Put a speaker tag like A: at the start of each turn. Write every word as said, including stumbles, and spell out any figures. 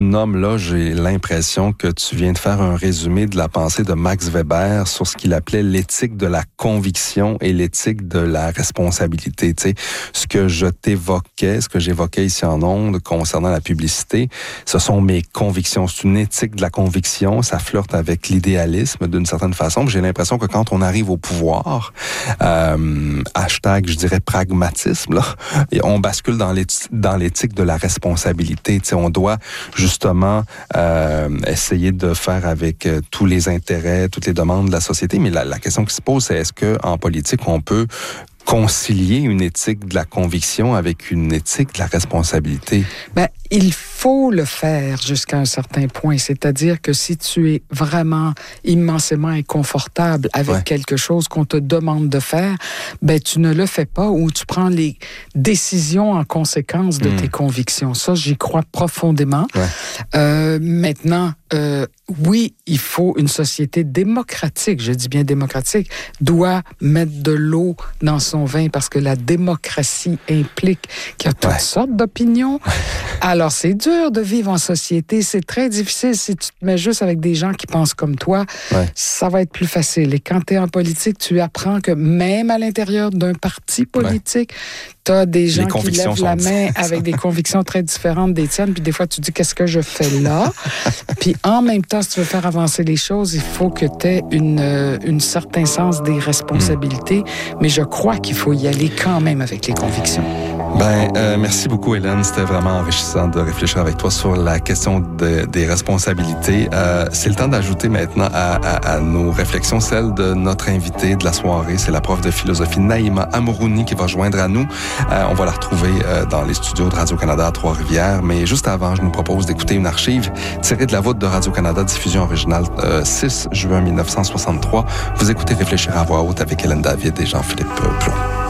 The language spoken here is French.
A: nommes là, j'ai l'impression que tu viens de faire un résumé de la pensée de Max Weber sur ce qu'il appelait l'éthique de la conviction et l'éthique de la responsabilité. Tu sais, ce que je t'évoquais, ce que j'évoquais ici en ondes concernant la publicité, ce sont mes convictions. C'est une éthique de la conviction. Ça flirte avec l'idéalisme d'une certaine façon. J'ai l'impression que quand on arrive au pouvoir, euh, hashtag, je dirais pragmatisme, là, et on bascule dans l'éthique, dans l'éthique de la responsabilité. Tu sais, on doit justement euh, essayer de faire avec euh, tous les intérêts, toutes les demandes de la société. Mais la, la question qui se pose, c'est est-ce que en politique on peut concilier une éthique de la conviction avec une éthique de la responsabilité?
B: Ben, il faut le faire jusqu'à un certain point. C'est-à-dire que si tu es vraiment immensément inconfortable avec ouais. quelque chose qu'on te demande de faire, ben, tu ne le fais pas ou tu prends les décisions en conséquence de mmh. tes convictions. Ça, j'y crois profondément. Ouais. Euh, maintenant, euh, oui, il faut une société démocratique, je dis bien démocratique, doit mettre de l'eau dans son vin parce que la démocratie implique qu'il y a toutes ouais. sortes d'opinions. Alors, c'est dur de vivre en société. C'est très difficile si tu te mets juste avec des gens qui pensent comme toi. Ouais. Ça va être plus facile. Et quand tu es en politique, tu apprends que même à l'intérieur d'un parti politique, ouais. tu as des gens qui lèvent la main avec des convictions très différentes des tiennes. Puis des fois, tu dis, qu'est-ce que je fais là? Puis en même temps, si tu veux faire avancer les choses, il faut que tu aies une, euh, une certain sens des responsabilités. Mmh. Mais je crois qu'il faut y aller quand même avec les convictions.
A: Ben, euh, merci beaucoup, Hélène. C'était vraiment enrichissant de réfléchir avec toi sur la question de, des responsabilités. Euh, c'est le temps d'ajouter maintenant à, à, à nos réflexions celle de notre invitée de la soirée. C'est la prof de philosophie Naïma Amourouni qui va joindre à nous. Euh, on va la retrouver euh, dans les studios de Radio-Canada à Trois-Rivières. Mais juste avant, je nous propose d'écouter une archive tirée de la voûte de Radio-Canada, diffusion originale euh, six juin mille neuf cent soixante-trois. Vous écoutez Réfléchir à voix haute avec Hélène David et Jean-Philippe Plon.